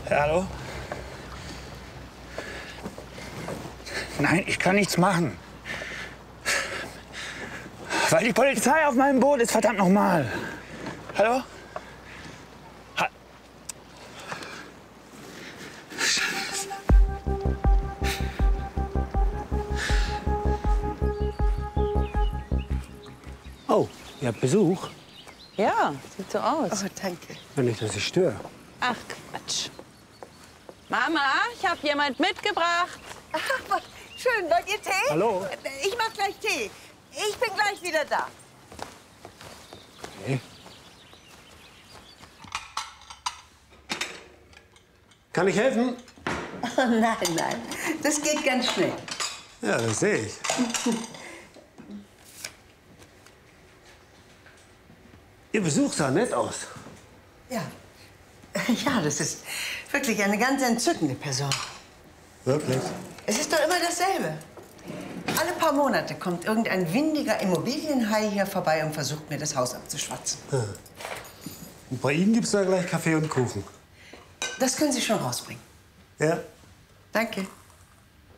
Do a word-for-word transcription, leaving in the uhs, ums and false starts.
Ja, hallo? Nein, ich kann nichts machen. Weil die Polizei auf meinem Boot ist, verdammt nochmal. Hallo? Ha Oh, ihr habt Besuch? Ja, sieht so aus. Oh, danke. Wenn nicht, dass ich störe. Ach, Quatsch. Mama, ich habe jemand mitgebracht. Ach, schön. Wollt ihr Tee? Hallo? Ich mach gleich Tee. Ich bin gleich wieder da. Okay. Kann ich helfen? Oh, nein, nein. Das geht ganz schnell. Ja, das sehe ich. Ihr Besuch sah nett aus. Ja. Ja, das ist wirklich eine ganz entzückende Person. Wirklich? Es ist doch immer dasselbe. Alle paar Monate kommt irgendein windiger Immobilienhai hier vorbei und versucht, mir das Haus abzuschwatzen. Ja. Und bei Ihnen gibt's da gleich Kaffee und Kuchen. Das können Sie schon rausbringen. Ja. Danke.